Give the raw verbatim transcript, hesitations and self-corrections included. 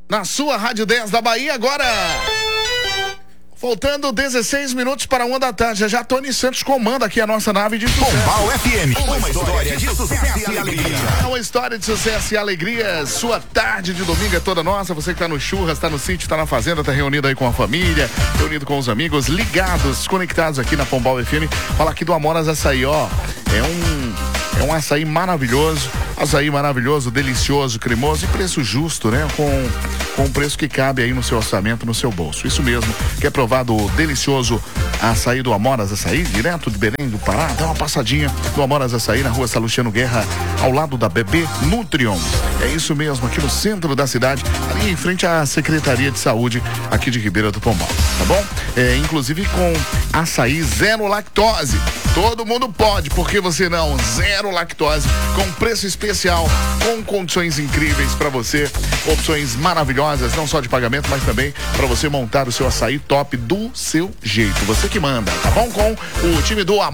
na sua Rádio dez da Bahia agora. Faltando dezesseis minutos para uma da tarde. Já Tony Santos comanda aqui a nossa nave de sucesso. Pombal F M, uma, uma história de sucesso e alegria. É uma história de sucesso e alegria. Sua tarde de domingo é toda nossa. Você que tá no churras, tá no sítio, tá na fazenda, tá reunido aí com a família, reunido com os amigos, ligados, conectados aqui na Pombal F M. Fala aqui do Amoras Açaí, ó. É um, é um açaí maravilhoso. Açaí maravilhoso, delicioso, cremoso e preço justo, né? Com, com um preço que cabe aí no seu orçamento, no seu bolso. Isso mesmo. Quer provar do delicioso açaí do Amoras Açaí, direto de Belém do Pará? Dá uma passadinha do Amoras Açaí na rua Salustiano Guerra, ao lado da B B Nutrion. É isso mesmo, aqui no centro da cidade, ali em frente à Secretaria de Saúde, aqui de Ribeira do Pombal, tá bom? É, inclusive com açaí zero lactose. Todo mundo pode, por que você não? Zero lactose, com preço especial, com condições incríveis para você, opções maravilhosas, não só de pagamento, mas também para você montar o seu açaí top do seu jeito. Você que manda, tá bom? Com o time do